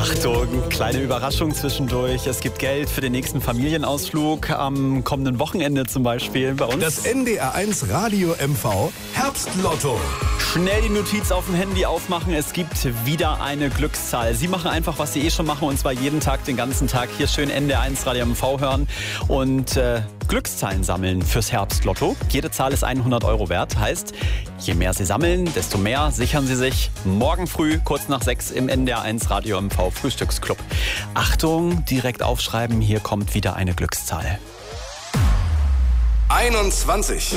Achtung, kleine Überraschung zwischendurch. Es gibt Geld für den nächsten Familienausflug am kommenden Wochenende zum Beispiel bei uns. Das NDR1 Radio MV Herbstlotto. Schnell die Notiz auf dem Handy aufmachen. Es gibt wieder eine Glückszahl. Sie machen einfach, was Sie eh schon machen, und zwar jeden Tag, den ganzen Tag hier schön NDR1 Radio MV hören und Glückszahlen sammeln fürs Herbstlotto. Jede Zahl ist 100 € wert. Heißt, je mehr Sie sammeln, desto mehr sichern Sie sich morgen früh, kurz nach 6 im NDR1 Radio MV Frühstücksclub. Achtung, direkt aufschreiben, hier kommt wieder eine Glückszahl. 21.